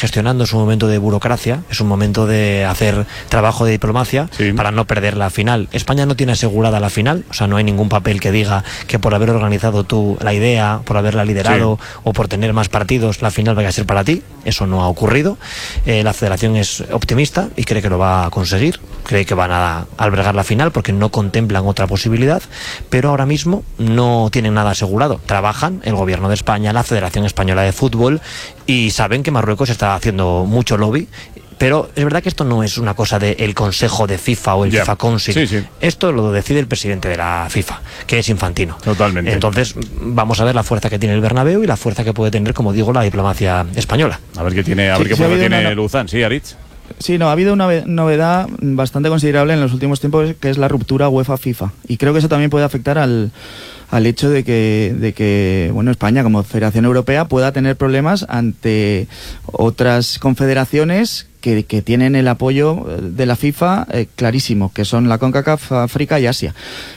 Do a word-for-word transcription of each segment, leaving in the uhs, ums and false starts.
gestionando, es un momento de burocracia, es un momento de hacer trabajo de diplomacia sí. para no perder la final. España no tiene asegurada la final, o sea, no hay ningún papel que diga que por haber organizado tú la idea, por haberla liderado sí. o por tener más partidos, la final vaya a ser para ti. Eso no ha ocurrido. Eh, la federación es optimista y cree que lo va a conseguir, cree que van a albergar la final porque no contemplan otra posibilidad, pero ahora mismo no tienen nada asegurado. Trabajan el gobierno de España, la Federación Española de Fútbol, y saben que Marruecos está haciendo mucho lobby. Pero es verdad que esto no es una cosa del Consejo de FIFA o el yeah. FIFA Council. Sí, sí. Esto lo decide el presidente de la FIFA, que es Infantino. Totalmente. Entonces vamos a ver la fuerza que tiene el Bernabéu y la fuerza que puede tener, como digo, la diplomacia española. A ver qué tiene, a ver sí, qué sí, fuerza tiene una... Luzán, sí, Aritz. Sí, no, ha habido una novedad bastante considerable en los últimos tiempos, que es la ruptura UEFA-FIFA. Y creo que eso también puede afectar al, al hecho de que, de que bueno, España, como Federación Europea, pueda tener problemas ante otras confederaciones que, que tienen el apoyo de la FIFA eh, clarísimo, que son la CONCACAF, África y Asia.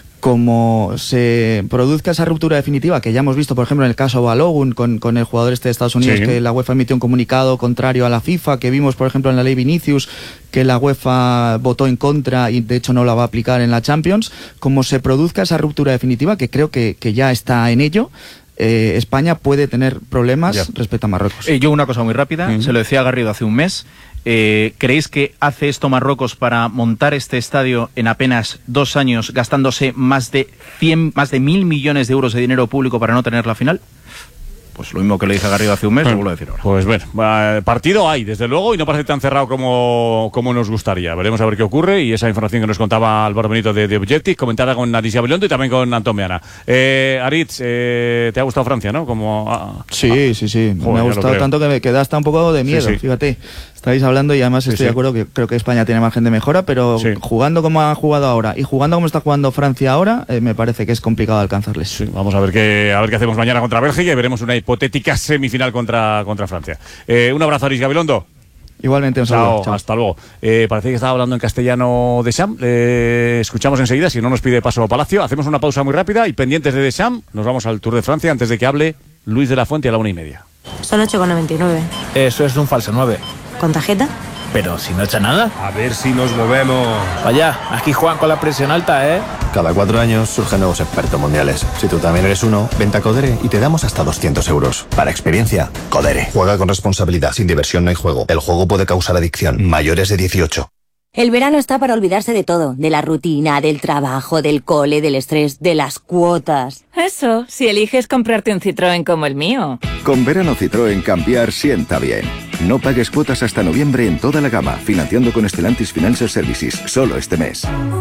Como se produzca esa ruptura definitiva, que ya hemos visto, por ejemplo, en el caso Balogun, con, con el jugador este de Estados Unidos, sí. que la UEFA emitió un comunicado contrario a la FIFA, que vimos, por ejemplo, en la ley Vinicius, que la UEFA votó en contra y, de hecho, no la va a aplicar en la Champions. Como se produzca esa ruptura definitiva, que creo que, que ya está en ello, eh, España puede tener problemas yeah. respecto a Marruecos. Eh, yo una cosa muy rápida, uh-huh. se lo decía a Garrido hace un mes. Eh, ¿Creéis que hace esto Marruecos para montar este estadio en apenas dos años, gastándose más de cien, más de mil millones de euros de dinero público para no tener la final? Pues lo mismo que le dije a Garrido hace un mes, lo vuelvo a decir ahora. Pues bueno, partido hay, desde luego, y no parece tan cerrado como, como nos gustaría. Veremos a ver qué ocurre, y esa información que nos contaba Álvaro Benito de, de Objective, comentada con Alicia Belondo y también con Antón Meana. Eh, Aritz, eh, ¿te ha gustado Francia, no? Como, ah, sí, ah, sí, sí. Joder, me ha gustado tanto que me queda hasta un poco de miedo, sí, sí. fíjate. Estáis hablando y además estoy sí, sí. de acuerdo que creo que España tiene margen de mejora, pero sí. jugando como ha jugado ahora y jugando como está jugando Francia ahora, eh, me parece que es complicado alcanzarles. Sí, vamos a ver qué a ver qué hacemos mañana contra Bélgica y veremos una hipotética semifinal contra, contra Francia. Eh, un abrazo, Aritz Gabilondo. Igualmente, un saludo. Chao, Chao. Hasta luego. Eh, parece que estaba hablando en castellano Deschamps. Eh, escuchamos enseguida, si no nos pide paso Palacio. Hacemos una pausa muy rápida y pendientes de Deschamps, nos vamos al Tour de Francia antes de que hable Luis de la Fuente a la una y media. Son ocho con noventa y nueve. Eso es un falso nueve. ¿Con tarjeta? Pero si no echa nada. A ver si nos movemos. Vaya, aquí juegan con la presión alta, ¿eh? Cada cuatro años surgen nuevos expertos mundiales. Si tú también eres uno, vente a Codere y te damos hasta doscientos euros. Para experiencia, Codere. Juega con responsabilidad. Sin diversión no hay juego. El juego puede causar adicción. Mayores de dieciocho. El verano está para olvidarse de todo. De la rutina, del trabajo, del cole, del estrés, de las cuotas. Eso, si eliges comprarte un Citroën como el mío. Con verano Citroën cambiar sienta bien. No pagues cuotas hasta noviembre en toda la gama, financiando con Stellantis Financial Services, solo este mes.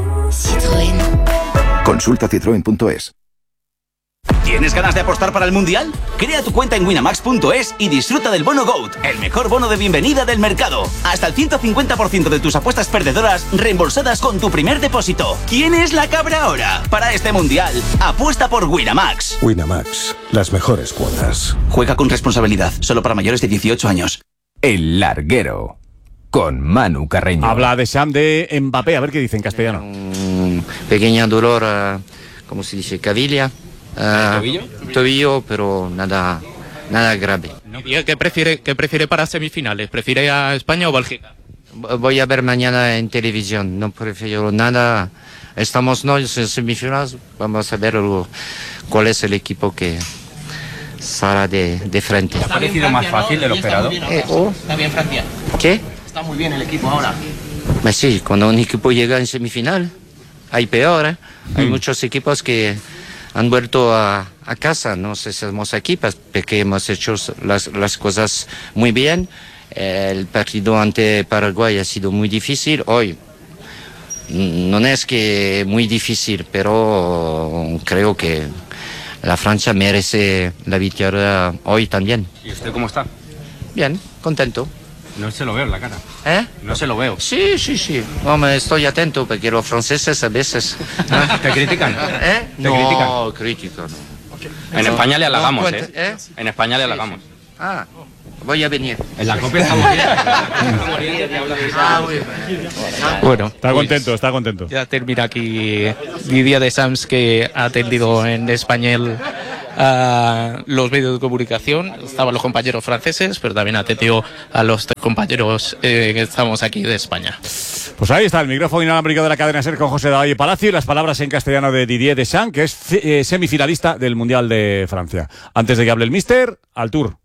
Citroën. Consulta citroen punto es. ¿Tienes ganas de apostar para el Mundial? Crea tu cuenta en winamax punto es y disfruta del bono GOAT, el mejor bono de bienvenida del mercado. Hasta el ciento cincuenta por ciento de tus apuestas perdedoras reembolsadas con tu primer depósito. ¿Quién es la cabra ahora? Para este Mundial, apuesta por Winamax. Winamax, las mejores cuotas. Juega con responsabilidad, solo para mayores de dieciocho años. El Larguero, con Manu Carreño. Habla Deschamps de Mbappé, a ver qué dice en castellano. Un pequeño dolor, uh, ¿cómo se dice? Cavilla. Uh, ¿Tobillo? Tobillo, pero nada, nada grave. ¿Y qué prefiere, qué prefiere para semifinales? ¿Prefiere a España o Bélgica? Voy a ver mañana en televisión, no prefiero nada. Estamos no en semifinales, vamos a ver cuál es el equipo que sale de, de frente. ¿Te ha parecido más fácil de lo esperado? Eh, oh. Está bien Francia. ¿Qué? Está muy bien el equipo ahora. Pues sí, cuando un equipo llega en semifinal, hay peor, ¿eh? Mm. Hay muchos equipos que han vuelto a, a casa, no sé si somos aquí, porque hemos hecho las, las cosas muy bien. El partido ante Paraguay ha sido muy difícil. Hoy no es que muy difícil, pero creo que la Francia merece la victoria hoy también. ¿Y usted cómo está? Bien, contento. No se lo veo en la cara. ¿Eh? No se lo veo. Sí, sí, sí. Hombre, estoy atento porque los franceses a veces... ¿no? ¿Te critican? ¿Eh? ¿Te no, critican? critican. No. En no, España le halagamos, no, ¿eh? ¿eh? En España le sí, halagamos. Sí. Ah, voy a venir. En la copia estamos bien. Ah, muy bien. Bueno, está pues, contento, está contento. Ya termina aquí Didier Deschamps, que ha atendido en español a los medios de comunicación, estaban los compañeros franceses, pero también atendió a los compañeros eh, que estamos aquí de España. Pues ahí está el micrófono inalámbrico de la cadena SER con José David Palacio y las palabras en castellano de Didier Deschamps, que es eh, semifinalista del Mundial de Francia. Antes de que hable el míster, al tour.